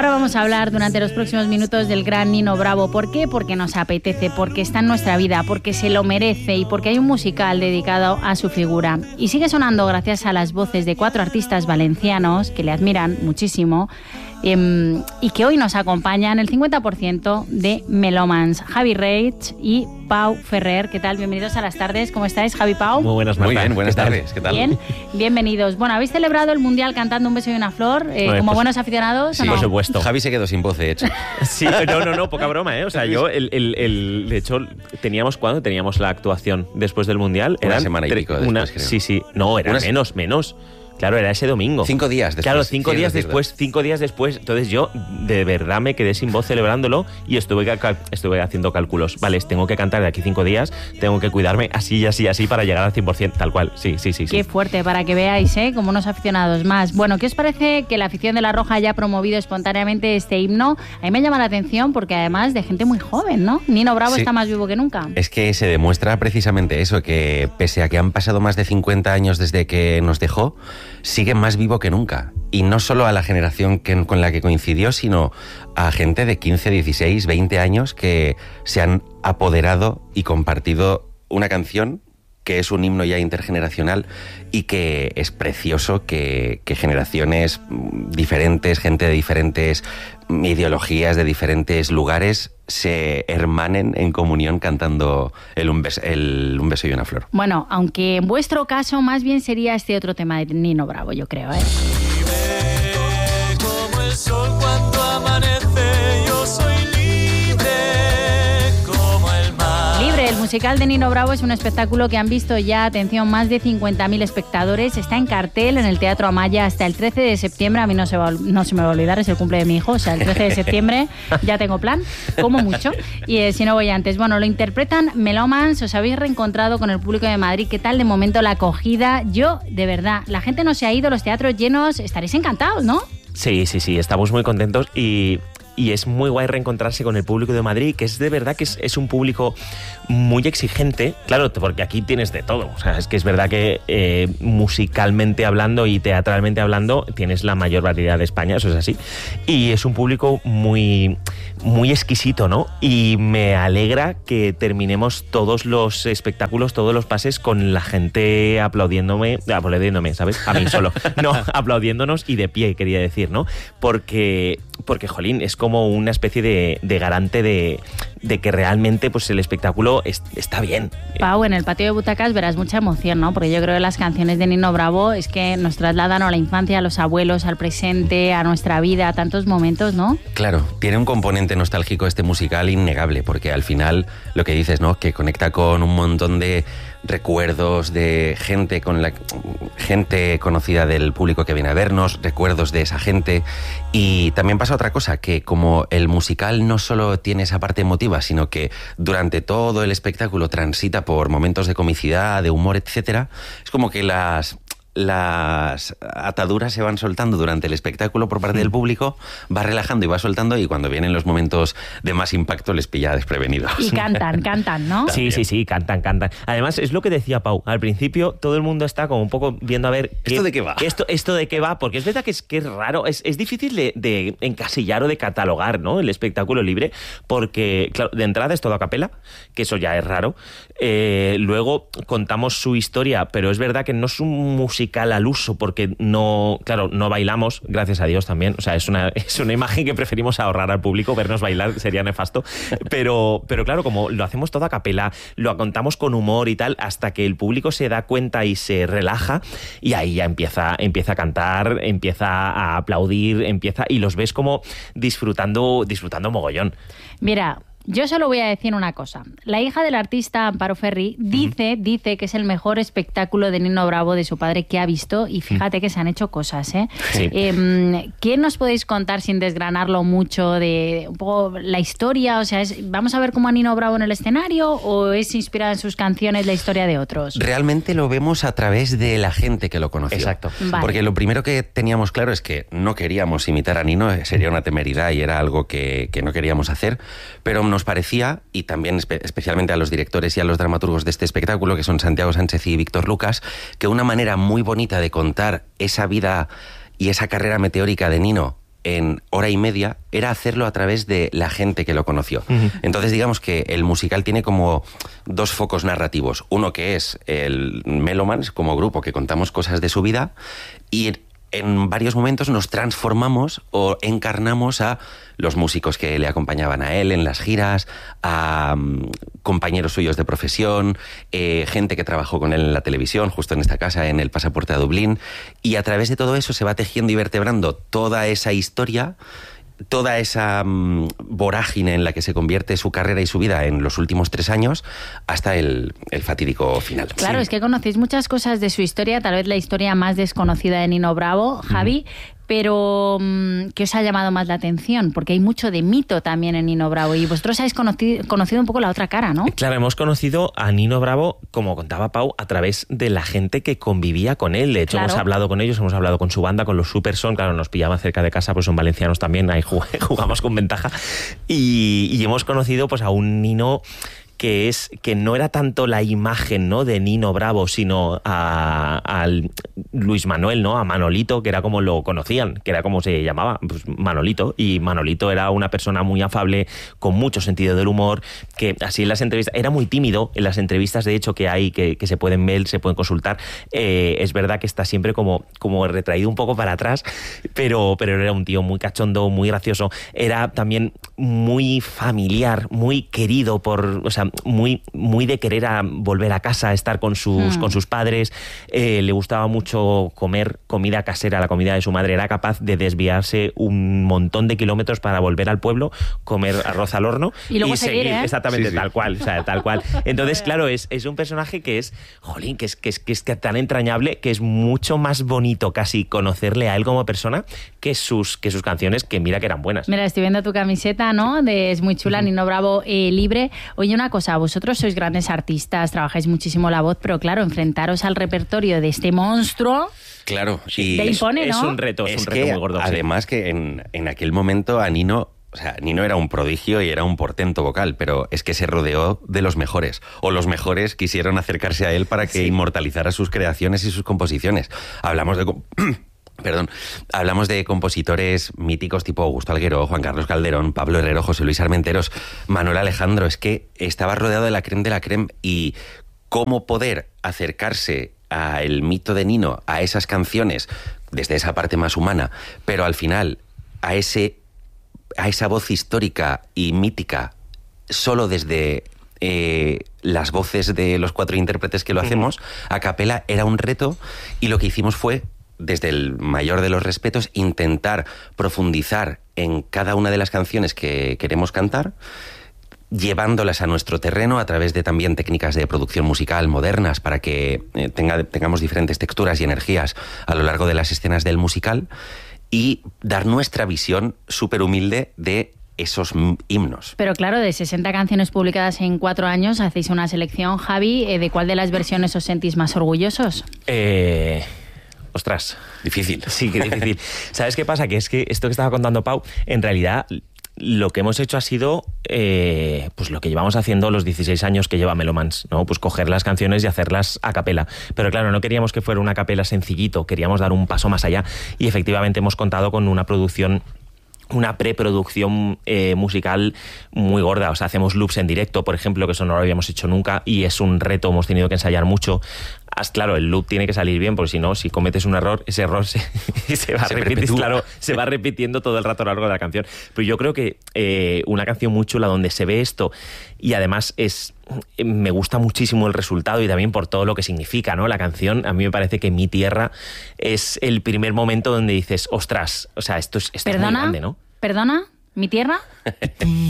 Ahora vamos a hablar durante los próximos minutos del gran Nino Bravo. ¿Por qué? Porque nos apetece, porque está en nuestra vida, porque se lo merece y porque hay un musical dedicado a su figura. Y sigue sonando gracias a las voces de 4 artistas valencianos que le admiran muchísimo y que hoy nos acompañan el 50% de Melómans, Javi Reig y Pau Ferrer. ¿Qué tal? Bienvenidos a Las Tardes. ¿Cómo estáis, Javi, Pau? Muy buenas, Marta. Muy bien, buenas tardes. ¿Qué tal? Bien, bienvenidos. Bueno, ¿habéis celebrado el Mundial cantando Un beso y una flor como buenos aficionados? Sí, ¿o no? por supuesto. Javi se quedó sin voz, de hecho. Sí, no, poca broma, ¿eh? O sea, yo, de hecho, ¿cuándo teníamos la actuación después del Mundial? Una semana y pico después, creo. Sí. No, era menos. Claro, era ese domingo. 5 días después. Claro, 5 días después. Entonces yo de verdad me quedé sin voz celebrándolo y estuve haciendo cálculos. Vale, tengo que cantar de aquí 5 días, tengo que cuidarme así para llegar al 100%, tal cual. Sí. Qué fuerte, para que veáis, como unos aficionados más. Bueno, ¿qué os parece que la afición de La Roja haya promovido espontáneamente este himno? A mí me llama la atención porque además de gente muy joven, ¿no? Nino Bravo está más vivo que nunca. Es que se demuestra precisamente eso, que pese a que han pasado más de 50 años desde que nos dejó, sigue más vivo que nunca. Y no solo a la generación con la que coincidió, sino a gente de 15, 16, 20 años que se han apoderado y compartido una canción que es un himno ya intergeneracional y que es precioso que generaciones diferentes, gente de diferentes ideologías, de diferentes lugares, se hermanen en comunión cantando un beso y una flor. Bueno, aunque en vuestro caso más bien sería este otro tema de Nino Bravo, yo creo, Libre como el sol cuando amanece, yo soy libre como el mar. Libre, el musical de Nino Bravo es un espectáculo que han visto ya, atención, más de 50.000 espectadores. Está en cartel en el Teatro Amaya hasta el 13 de septiembre. A mí no se me va a olvidar, es el cumple de mi hijo. O sea, el 13 de septiembre ya tengo plan, como mucho. Y si no voy antes. Bueno, lo interpretan Melómans. Os habéis reencontrado con el público de Madrid. ¿Qué tal de momento la acogida? Yo, de verdad, la gente no se ha ido, los teatros llenos. Estaréis encantados, ¿no? Sí, estamos muy contentos y es muy guay reencontrarse con el público de Madrid, que es de verdad que es un público muy exigente, claro, porque aquí tienes de todo. O sea, es que es verdad que musicalmente hablando y teatralmente hablando tienes la mayor variedad de España, eso es así. Y es un público muy, muy exquisito, ¿no? Y me alegra que terminemos todos los espectáculos, todos los pases con la gente aplaudiéndome, ¿sabes? A mí solo. No, aplaudiéndonos y de pie, quería decir, ¿no? Porque jolín, es como una especie de garante de que realmente pues el espectáculo está bien. Pau, en el patio de butacas verás mucha emoción, ¿no? Porque yo creo que las canciones de Nino Bravo es que nos trasladan a la infancia, a los abuelos, al presente, a nuestra vida, a tantos momentos, ¿no? Claro, tiene un componente nostálgico este musical innegable, porque al final lo que dices, ¿no? Que conecta con un montón de recuerdos de gente gente conocida del público que viene a vernos, recuerdos de esa gente. Y también pasa otra cosa, que como el musical no solo tiene esa parte emotiva, sino que durante todo el espectáculo transita por momentos de comicidad, de humor, etcétera, es como que las ataduras se van soltando durante el espectáculo por parte del público, va relajando y va soltando, y cuando vienen los momentos de más impacto les pilla desprevenidos. Y cantan, ¿no? Sí, cantan. Además, es lo que decía Pau, al principio todo el mundo está como un poco viendo a ver... ¿Esto de qué va? Esto de qué va, porque es verdad que es raro, es difícil de encasillar o de catalogar, ¿no? El espectáculo libre, porque, claro, de entrada es todo a capela, que eso ya es raro. Luego contamos su historia, pero es verdad que no es un musical al uso, porque no bailamos, gracias a Dios también. O sea, es una imagen que preferimos ahorrar al público, vernos bailar sería nefasto, pero claro, como lo hacemos todo a capela, lo contamos con humor y tal, hasta que el público se da cuenta y se relaja, y ahí ya empieza a cantar, empieza a aplaudir, y los ves como disfrutando mogollón. Mira, yo solo voy a decir una cosa. La hija del artista Amparo Ferri dice que es el mejor espectáculo de Nino Bravo de su padre que ha visto, y fíjate que se han hecho cosas, ¿eh? Sí. ¿Qué nos podéis contar sin desgranarlo mucho de un poco la historia? O sea, ¿vamos a ver cómo a Nino Bravo en el escenario o es inspirada en sus canciones la historia de otros? Realmente lo vemos a través de la gente que lo conoció. Exacto. Vale. Porque lo primero que teníamos claro es que no queríamos imitar a Nino, sería una temeridad y era algo que no queríamos hacer, pero nos parecía, y también especialmente a los directores y a los dramaturgos de este espectáculo, que son Santiago Sánchez y Víctor Lucas, que una manera muy bonita de contar esa vida y esa carrera meteórica de Nino en hora y media era hacerlo a través de la gente que lo conoció. Entonces, digamos que el musical tiene como dos focos narrativos. Uno que es el Melomans, como grupo que contamos cosas de su vida, y en varios momentos nos transformamos o encarnamos a los músicos que le acompañaban a él en las giras, a compañeros suyos de profesión, gente que trabajó con él en la televisión, justo en esta casa, en El Pasaporte a Dublín, y a través de todo eso se va tejiendo y vertebrando toda esa historia, toda esa vorágine en la que se convierte su carrera y su vida en los últimos 3 años hasta el fatídico final. Claro, es que conocéis muchas cosas de su historia, tal vez la historia más desconocida de Nino Bravo, Javi, pero ¿qué os ha llamado más la atención? Porque hay mucho de mito también en Nino Bravo y vosotros habéis conocido un poco la otra cara, ¿no? Claro, hemos conocido a Nino Bravo, como contaba Pau, a través de la gente que convivía con él. De hecho, hemos hablado con ellos, hemos hablado con su banda, con los Superson, claro, nos pillaban cerca de casa, pues son valencianos también, ahí jugamos con ventaja. Y hemos conocido pues a un Nino que no era tanto la imagen, ¿no?, de Nino Bravo, sino a Luis Manuel, ¿no?, a Manolito, que era como lo conocían, que era como se llamaba, pues Manolito. Y Manolito era una persona muy afable, con mucho sentido del humor, que así en las entrevistas, era muy tímido en las entrevistas, de hecho, que hay, que se pueden ver, se pueden consultar. Es verdad que está siempre como retraído un poco para atrás, pero era un tío muy cachondo, muy gracioso. Era también muy familiar, muy querido por, o sea, muy de querer volver a casa, estar con sus padres. Le gustaba mucho comer comida casera, la comida de su madre. Era capaz de desviarse un montón de kilómetros para volver al pueblo, comer arroz al horno y luego seguir, exactamente, sí. tal cual, o sea, tal cual. Entonces, claro, es un personaje que es, jolín, que es tan entrañable, que es mucho más bonito casi conocerle a él como persona que sus canciones, que mira que eran buenas. Mira, estoy viendo tu camiseta, ¿no? Es muy chula, Nino Bravo, libre. Oye, una cosa, vosotros sois grandes artistas, trabajáis muchísimo la voz, pero claro, enfrentaros al repertorio de este monstruo... Claro, y te impone, ¿no? Es un reto muy gordo. Además que en aquel momento a Nino... O sea, Nino era un prodigio y era un portento vocal, pero es que se rodeó de los mejores. O los mejores quisieron acercarse a él para que inmortalizara sus creaciones y sus composiciones. Hablamos de compositores míticos tipo Augusto Alguero, Juan Carlos Calderón, Pablo Herrero, José Luis Armenteros, Manuel Alejandro. Es que estaba rodeado de la creme, y cómo poder acercarse al mito de Nino, a esas canciones, desde esa parte más humana, pero al final a esa voz histórica y mítica solo desde las voces de los 4 intérpretes que lo hacemos, a capela, era un reto, y lo que hicimos fue, desde el mayor de los respetos, intentar profundizar en cada una de las canciones que queremos cantar, llevándolas a nuestro terreno a través de también técnicas de producción musical modernas para que tengamos diferentes texturas y energías a lo largo de las escenas del musical, y dar nuestra visión súper humilde de esos himnos. Pero claro, de 60 canciones publicadas en 4 años, hacéis una selección, Javi. ¿De cuál de las versiones os sentís más orgullosos? Ostras. Difícil. Sí, que difícil. ¿Sabes qué pasa? Que es que esto que estaba contando Pau, en realidad lo que hemos hecho ha sido pues lo que llevamos haciendo los 16 años que lleva Melomans, ¿no? Pues coger las canciones y hacerlas a capela. Pero claro, no queríamos que fuera una capela sencillito, queríamos dar un paso más allá, y efectivamente hemos contado con una preproducción musical muy gorda. O sea, hacemos loops en directo, por ejemplo, que eso no lo habíamos hecho nunca, y es un reto, hemos tenido que ensayar mucho. Claro, el loop tiene que salir bien, porque si no, si cometes un error, ese error se va a repetir, claro, se va repitiendo todo el rato a lo largo de la canción. Pero yo creo que una canción muy chula donde se ve esto, y además me gusta muchísimo el resultado, y también por todo lo que significa, ¿no? La canción, a mí me parece que Mi Tierra es el primer momento donde dices, ostras, o sea, esto es muy grande, ¿no? ¿Perdona? ¿Mi tierra?